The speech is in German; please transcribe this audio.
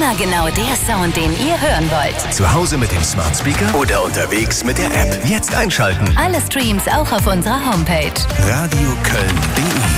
Immer genau der Sound, den ihr hören wollt. Zu Hause mit dem Smart Speaker oder unterwegs mit der App. Jetzt einschalten. Alle Streams auch auf unserer Homepage. radioköln.de